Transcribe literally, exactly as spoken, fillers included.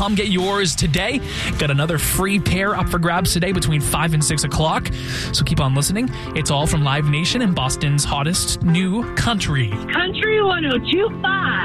Come get yours today. Got another free pair up for grabs today between five and six o'clock. So keep on listening. It's all from Live Nation and Boston's hottest new country. Country one oh two point five.